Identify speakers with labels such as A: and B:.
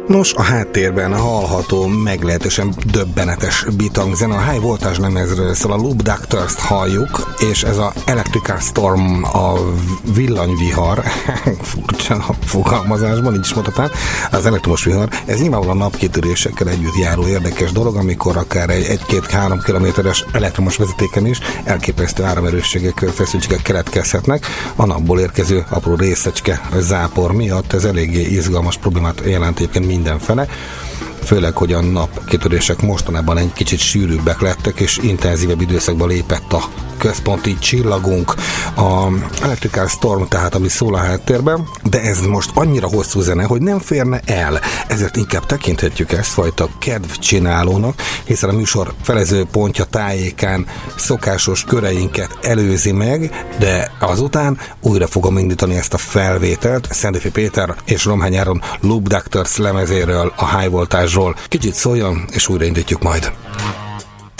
A: Nos, a háttérben hallható meglehetősen döbbenetes bitangzene. A High Voltage lemezről szól, a Loop Doctors-t halljuk, és ez a Electrical Storm, a villanyvihar, furcsa a fogalmazásban, így is mondhatnám, az elektromos vihar, ez nyilvánvalóan napkitörésekkel együtt járó érdekes dolog, amikor akár egy 1-2-3 kilométeres elektromos vezetéken is elképesztő áramerősségek, feszültségek keletkezhetnek. A napból érkező apró részecske, zápor miatt ez eléggé izgalmas problémát jelent egyébként mindenfele, főleg, hogy a napkitörések mostanában egy kicsit sűrűbbek lettek, és intenzívebb időszakba lépett a központi csillagunk, a Electrical Storm, tehát ami szól a háttérben, de ez most annyira hosszú zene, hogy nem férne el, ezért inkább tekinthetjük ezt fajta kedvcsinálónak, hiszen a műsor felező pontja tájékán szokásos köreinket előzi meg, de azután újra fogom indítani ezt a felvételt Szentgyörgyi Péter és Romhány Áron Loop Doctors lemezéről, a High Voltage-ról. Kicsit szóljon, és újraindítjuk majd.